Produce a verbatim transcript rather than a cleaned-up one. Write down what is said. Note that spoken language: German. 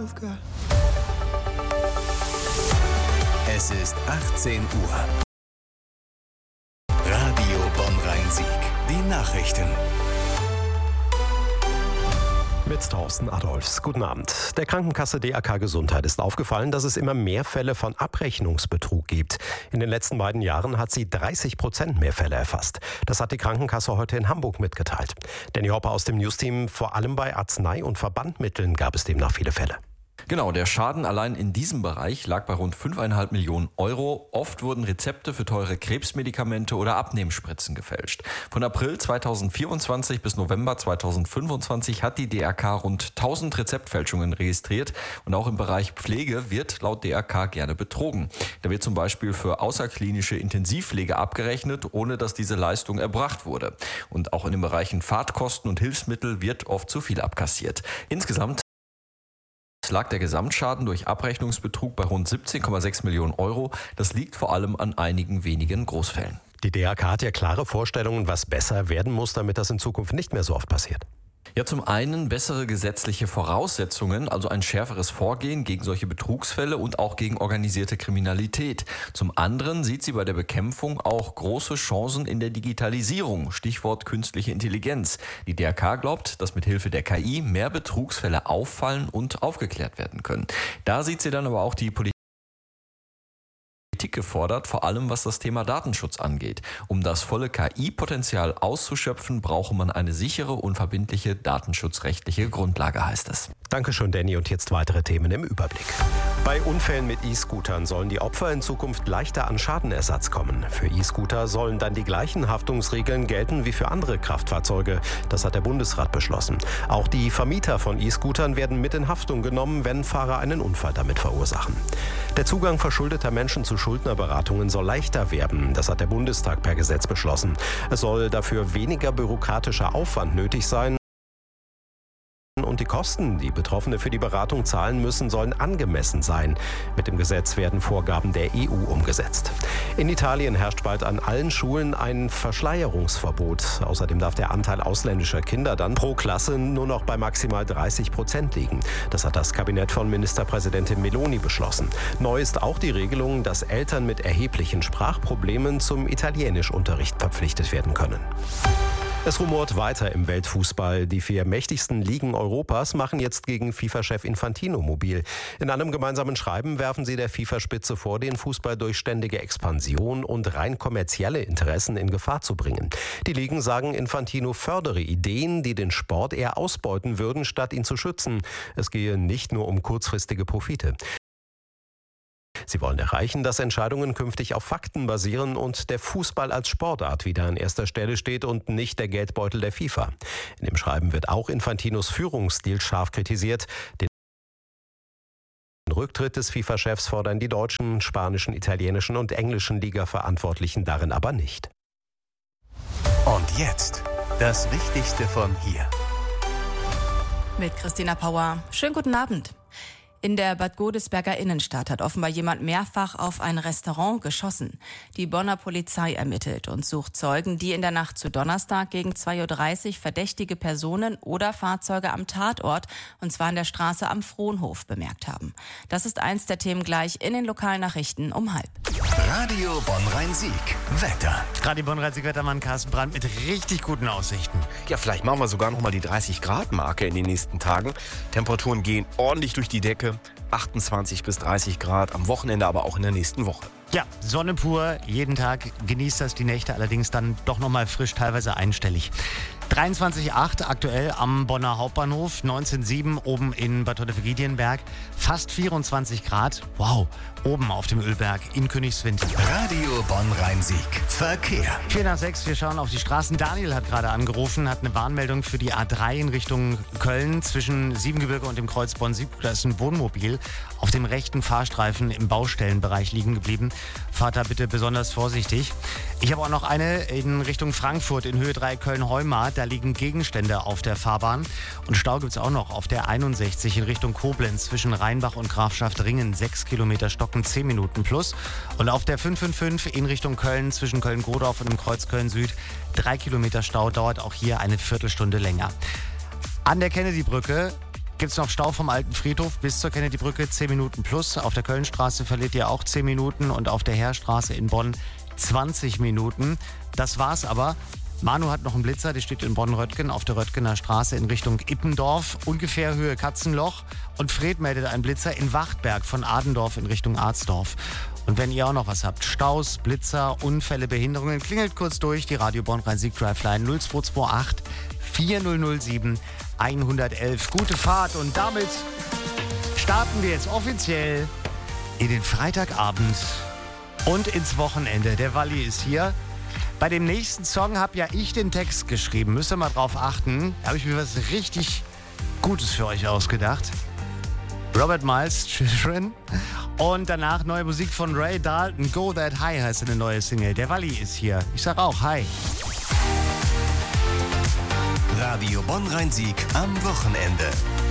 I've got. Es ist achtzehn Uhr. Radio Bonn-Rhein-Sieg. Die Nachrichten. Mit Thorsten Adolfs. Guten Abend. Der Krankenkasse D R K Gesundheit ist aufgefallen, dass es immer mehr Fälle von Abrechnungsbetrug gibt. In den letzten beiden Jahren hat sie dreißig Prozent mehr Fälle erfasst. Das hat die Krankenkasse heute in Hamburg mitgeteilt. Danny Hopper aus dem Newsteam. Vor allem bei Arznei- und Verbandmitteln gab es demnach viele Fälle. Genau, der Schaden allein in diesem Bereich lag bei rund fünf Komma fünf Millionen Euro. Oft wurden Rezepte für teure Krebsmedikamente oder Abnehmspritzen gefälscht. Von April zweitausendvierundzwanzig bis November zweitausendfünfundzwanzig hat die D R K rund tausend Rezeptfälschungen registriert. Und auch im Bereich Pflege wird laut D R K gerne betrogen. Da wird zum Beispiel für außerklinische Intensivpflege abgerechnet, ohne dass diese Leistung erbracht wurde. Und auch in den Bereichen Fahrtkosten und Hilfsmittel wird oft zu viel abkassiert. Insgesamt lag der Gesamtschaden durch Abrechnungsbetrug bei rund siebzehn Komma sechs Millionen Euro. Das liegt vor allem an einigen wenigen Großfällen. Die D R K hat ja klare Vorstellungen, was besser werden muss, damit das in Zukunft nicht mehr so oft passiert. Ja, zum einen bessere gesetzliche Voraussetzungen, also ein schärferes Vorgehen gegen solche Betrugsfälle und auch gegen organisierte Kriminalität. Zum anderen sieht sie bei der Bekämpfung auch große Chancen in der Digitalisierung, Stichwort künstliche Intelligenz. Die D R K glaubt, dass mit Hilfe der K I mehr Betrugsfälle auffallen und aufgeklärt werden können. Da sieht sie dann aber auch die Politik gefordert, vor allem was das Thema Datenschutz angeht. Um das volle K I-Potenzial auszuschöpfen, brauche man eine sichere und verbindliche datenschutzrechtliche Grundlage, heißt es. Dankeschön, Danny. Und jetzt weitere Themen im Überblick. Bei Unfällen mit E-Scootern sollen die Opfer in Zukunft leichter an Schadenersatz kommen. Für E-Scooter sollen dann die gleichen Haftungsregeln gelten wie für andere Kraftfahrzeuge. Das hat der Bundesrat beschlossen. Auch die Vermieter von E-Scootern werden mit in Haftung genommen, wenn Fahrer einen Unfall damit verursachen. Der Zugang verschuldeter Menschen zu Schuldnerberatungen soll leichter werden. Das hat der Bundestag per Gesetz beschlossen. Es soll dafür weniger bürokratischer Aufwand nötig sein. Und die Kosten, die Betroffene für die Beratung zahlen müssen, sollen angemessen sein. Mit dem Gesetz werden Vorgaben der E U umgesetzt. In Italien herrscht bald an allen Schulen ein Verschleierungsverbot. Außerdem darf der Anteil ausländischer Kinder dann pro Klasse nur noch bei maximal dreißig Prozent liegen. Das hat das Kabinett von Ministerpräsidentin Meloni beschlossen. Neu ist auch die Regelung, dass Eltern mit erheblichen Sprachproblemen zum Italienischunterricht verpflichtet werden können. Es rumort weiter im Weltfußball. Die vier mächtigsten Ligen Europas machen jetzt gegen FIFA-Chef Infantino mobil. In einem gemeinsamen Schreiben werfen sie der FIFA-Spitze vor, den Fußball durch ständige Expansion und rein kommerzielle Interessen in Gefahr zu bringen. Die Ligen sagen, Infantino fördere Ideen, die den Sport eher ausbeuten würden, statt ihn zu schützen. Es gehe nicht nur um kurzfristige Profite. Sie wollen erreichen, dass Entscheidungen künftig auf Fakten basieren und der Fußball als Sportart wieder an erster Stelle steht und nicht der Geldbeutel der FIFA. In dem Schreiben wird auch Infantinos Führungsstil scharf kritisiert. Den Rücktritt des FIFA-Chefs fordern die deutschen, spanischen, italienischen und englischen Liga-Verantwortlichen darin aber nicht. Und jetzt das Wichtigste von hier. Mit Christina Pauer. Schönen guten Abend. In der Bad Godesberger Innenstadt hat offenbar jemand mehrfach auf ein Restaurant geschossen. Die Bonner Polizei ermittelt und sucht Zeugen, die in der Nacht zu Donnerstag gegen zwei Uhr dreißig verdächtige Personen oder Fahrzeuge am Tatort, und zwar an der Straße am Frohnhof, bemerkt haben. Das ist eins der Themen gleich in den Lokalnachrichten um halb. Radio Bonn-Rhein-Sieg. Wetter. Radio Bonn-Rhein-Sieg-Wettermann Carsten Brandt mit richtig guten Aussichten. Ja, vielleicht machen wir sogar noch mal die dreißig Grad Marke in den nächsten Tagen. Temperaturen gehen ordentlich durch die Decke. achtundzwanzig bis dreißig Grad, am Wochenende aber auch in der nächsten Woche. Ja, Sonne pur, jeden Tag genießt das, die Nächte allerdings dann doch nochmal frisch, teilweise einstellig. dreiundzwanzig Komma acht aktuell am Bonner Hauptbahnhof, neunzehn Komma sieben oben in Bad Teutoburg-Giedienberg, fast vierundzwanzig Grad, wow, oben auf dem Ölberg in Königswind. Radio Bonn-Rhein-Sieg. Verkehr. vier nach sechs, wir schauen auf die Straßen. Daniel hat gerade angerufen, hat eine Warnmeldung für die A drei in Richtung Köln zwischen Siebengebirge und dem Kreuz Bonn-Sieg. Da ist ein Wohnmobil auf dem rechten Fahrstreifen im Baustellenbereich liegen geblieben. Fahrt da bitte besonders vorsichtig. Ich habe auch noch eine in Richtung Frankfurt in Höhe drei Köln-Heumar. Da liegen Gegenstände auf der Fahrbahn. Und Stau gibt es auch noch auf der einundsechzig in Richtung Koblenz zwischen Rheinbach und Grafschaft-Ringen. Sechs Kilometer Stocken, zehn Minuten plus. Und auf der fünf fünf fünf in Richtung Köln zwischen Köln-Godorf und dem Kreuz Köln-Süd. Drei Kilometer Stau, dauert auch hier eine Viertelstunde länger. An der Kennedy-Brücke Gibt es noch Stau vom Alten Friedhof bis zur Kennedy-Brücke, zehn Minuten plus. Auf der Kölnstraße verliert ihr auch zehn Minuten und auf der Heerstraße in Bonn zwanzig Minuten. Das war's aber. Manu hat noch einen Blitzer, der steht in Bonn-Röttgen auf der Röttgener Straße in Richtung Ippendorf, ungefähr Höhe Katzenloch. Und Fred meldet einen Blitzer in Wachtberg von Adendorf in Richtung Arzdorf. Und wenn ihr auch noch was habt, Staus, Blitzer, Unfälle, Behinderungen, klingelt kurz durch die Radio Bonn-Rhein-Sieg Driveline null zwei zwei acht vier null null sieben eins eins eins. Gute Fahrt und damit starten wir jetzt offiziell in den Freitagabend und ins Wochenende. Der Walli ist hier. Bei dem nächsten Song habe ja ich den Text geschrieben. Müsst ihr mal drauf achten. Da habe ich mir was richtig Gutes für euch ausgedacht. Robert Miles, Children. Und danach neue Musik von Ray Dalton. Go That High heißt eine neue Single. Der Walli ist hier. Ich sag auch Hi. Radio Bonn-Rhein-Sieg am Wochenende.